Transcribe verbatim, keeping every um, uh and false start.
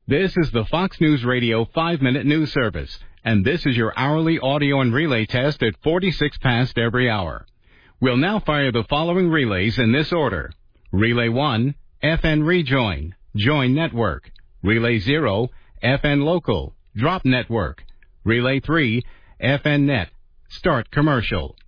This is the Fox News Radio five-minute news service, and this is your hourly audio and relay test at forty-six past every hour. We'll now fire the following relays in this order. Relay one, F N Rejoin, Join Network. Relay zero, F N Local, Drop Network. Relay three, F N Net, Start Commercial.